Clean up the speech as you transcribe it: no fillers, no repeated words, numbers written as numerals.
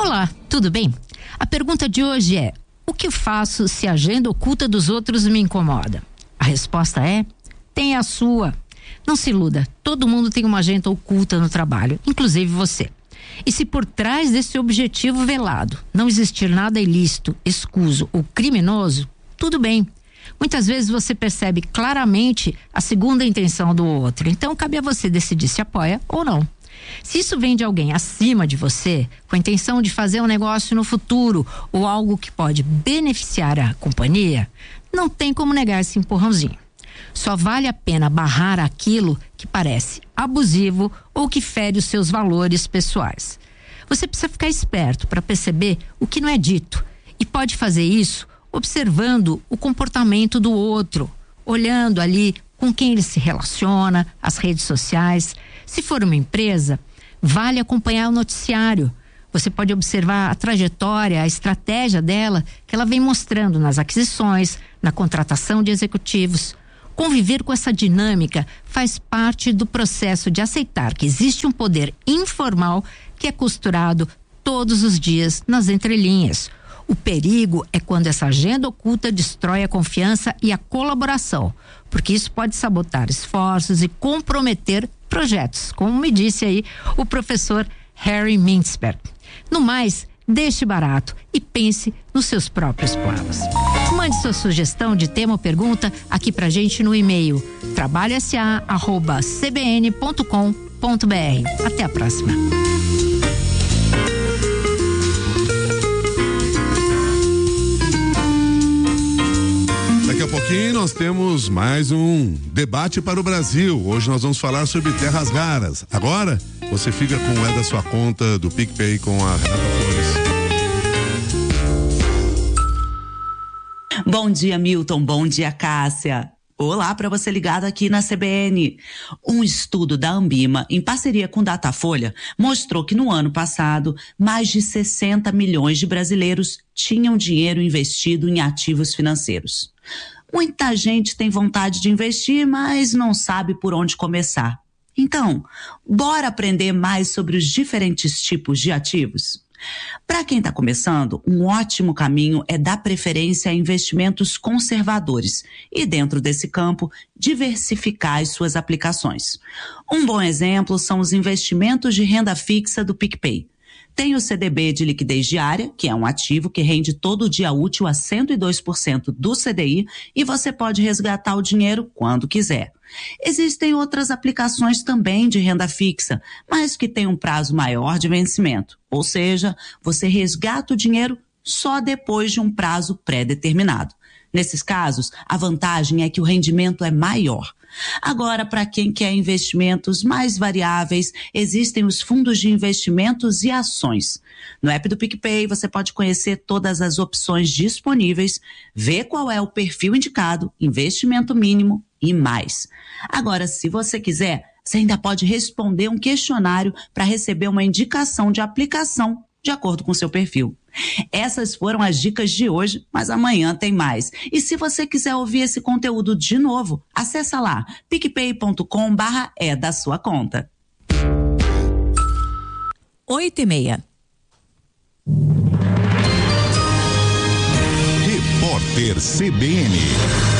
Olá, tudo bem? A pergunta de hoje é: o que faço se a agenda oculta dos outros me incomoda? A resposta é: tenha a sua. Não se iluda, todo mundo tem uma agenda oculta no trabalho, inclusive você. E se por trás desse objetivo velado não existir nada ilícito, escuso ou criminoso, tudo bem. Muitas vezes você percebe claramente a segunda intenção do outro, então cabe a você decidir se apoia ou não. Se isso vem de alguém acima de você, com a intenção de fazer um negócio no futuro ou algo que pode beneficiar a companhia, não tem como negar esse empurrãozinho. Só vale a pena barrar aquilo que parece abusivo ou que fere os seus valores pessoais. Você precisa ficar esperto para perceber o que não é dito e pode fazer isso observando o comportamento do outro, olhando ali com quem ele se relaciona, as redes sociais. Se for uma empresa, vale acompanhar o noticiário. Você pode observar a trajetória, a estratégia dela, que ela vem mostrando nas aquisições, na contratação de executivos. Conviver com essa dinâmica faz parte do processo de aceitar que existe um poder informal que é costurado todos os dias nas entrelinhas. O perigo é quando essa agenda oculta destrói a confiança e a colaboração, porque isso pode sabotar esforços e comprometer projetos, como me disse aí o professor Harry Mintzberg. No mais, deixe barato e pense nos seus próprios planos. Mande sua sugestão de tema ou pergunta aqui pra gente no e-mail trabalhosa@cbn.com.br. Até a próxima. Daqui a pouquinho nós temos mais um debate para o Brasil. Hoje nós vamos falar sobre terras raras. Agora, você fica com o da sua conta do PicPay com a Renata Flores. Bom dia, Milton. Bom dia, Cássia. Olá para você ligado aqui na CBN. Um estudo da Ambima, em parceria com Datafolha, mostrou que no ano passado, mais de 60 milhões de brasileiros tinham dinheiro investido em ativos financeiros. Muita gente tem vontade de investir, mas não sabe por onde começar. Então, bora aprender mais sobre os diferentes tipos de ativos? Para quem está começando, um ótimo caminho é dar preferência a investimentos conservadores e, dentro desse campo, diversificar as suas aplicações. Um bom exemplo são os investimentos de renda fixa do PicPay. Tem o CDB de liquidez diária, que é um ativo que rende todo dia útil a 102% do CDI e você pode resgatar o dinheiro quando quiser. Existem outras aplicações também de renda fixa, mas que têm um prazo maior de vencimento. Ou seja, você resgata o dinheiro só depois de um prazo pré-determinado. Nesses casos, a vantagem é que o rendimento é maior. Agora, para quem quer investimentos mais variáveis, existem os fundos de investimentos e ações. No app do PicPay, você pode conhecer todas as opções disponíveis, ver qual é o perfil indicado, investimento mínimo e mais. Agora, se você quiser, você ainda pode responder um questionário para receber uma indicação de aplicação de acordo com o seu perfil. Essas foram as dicas de hoje, mas amanhã tem mais. E se você quiser ouvir esse conteúdo de novo, acessa lá, picpay.com/é da sua conta. 8:30. Repórter CBN.